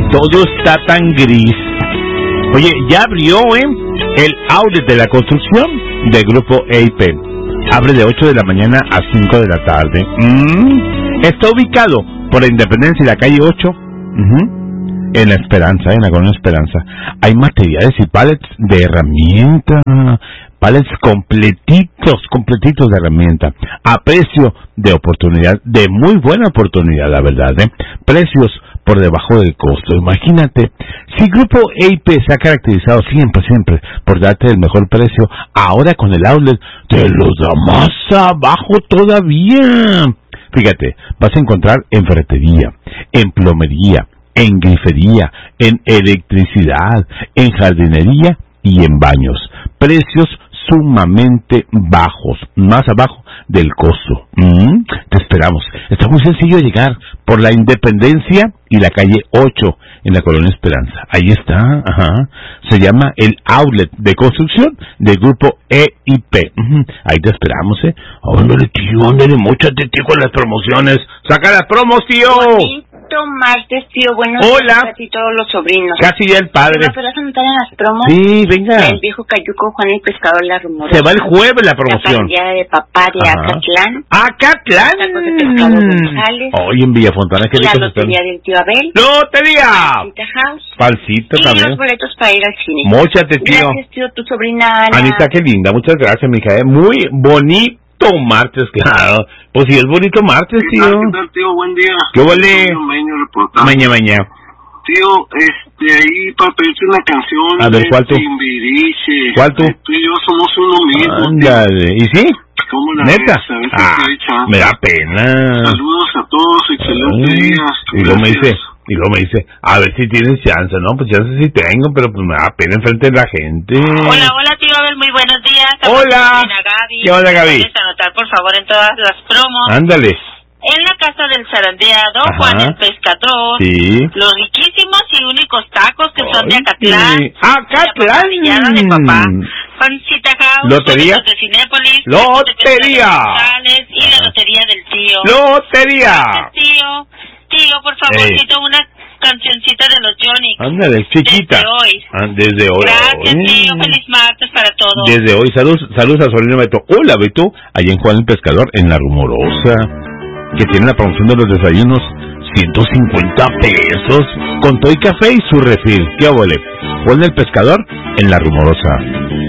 todo está tan gris. Oye, ya abrió, el outlet de la construcción del grupo EIP. Abre de 8 de la mañana a 5 de la tarde. Está ubicado por la Independencia y la calle 8. En la Esperanza, en la Colonia Esperanza. Hay materiales y pallets de herramienta. Pallets completitos de herramienta. A precio de oportunidad, de muy buena oportunidad, la verdad, Precios por debajo del costo. Imagínate, si Grupo EIP se ha caracterizado siempre por darte el mejor precio, ahora con el outlet te los da más abajo todavía. Fíjate, vas a encontrar en ferretería, en plomería, en grifería, en electricidad, en jardinería y en baños. Precios sumamente bajos, más abajo del costo. Te esperamos. Está muy sencillo llegar por la Independencia y la calle 8 en la Colonia Esperanza. Ahí está, Se llama el outlet de construcción del grupo EIP. Ahí te esperamos, Ándale, tío, ándale, móchate, tío, con las promociones. ¡Saca las promos, tío! Martes, tío, buenos Hola. días a ti y todos los sobrinos. Casi ya el padre. ¿Me puedes anotar en las promos? Sí, venga. El viejo cayuco, Juan el pescador, la rumorosa. Se va el jueves la promoción. La pandilla de papá de Acatlán. ¡Acatlán! Tacos de pescado González. Hoy en Villafontana, qué La ricos lotería del tío Abel. ¡Lotería! Palcita House. Palcita y también. los boletos para ir al cine. Móchate, tío. Gracias, tío, tu sobrina Ana. Anita, qué linda. Muchas gracias, mija. Muy bonito martes, claro. Pues sí, es bonito martes, tío. ¿Qué tal, tío? Buen día. ¿Qué vale? Maña. Tío, ahí para pedirte una canción. A ver, ¿cuál tú? Timbiriche. ¿Cuál tú? Tú y yo somos uno mismo. Ándale. ¿Y sí? ¿Cómo la ¿Neta? ves? A ver si te echa. Me da pena. Saludos a todos, excelente día. Y luego me dice, a ver si tienes chance, ¿no? Pues chance sí tengo, pero pues me da pena enfrente de la gente. Hola, tío Abel, muy buenos días. Hola. Gaby. ¿Qué onda, Gaby? ¿Puedes anotar, por favor, en todas las promos? Ándale. En la casa del zarandeado, Juan el pescador. Sí. Los riquísimos y únicos tacos que son de Acatlán. Sí. ¡Acatlán! La de papá. Pancita House. Lotería. De Cinépolis. Lotería. Y la lotería del tío. Lotería. Tío, por favorcito, una cancioncita de los Johnny. Ándale, chiquita. Desde hoy. Gracias, tío. Feliz martes para todos. Desde hoy. Saludos a Solina Beto. Hola, Beto. Allá en Juan el Pescador, en La Rumorosa, que tiene la promoción de los desayunos, 150 pesos, con todo y café y su refil. ¿Qué abole? Juan el Pescador, en La Rumorosa.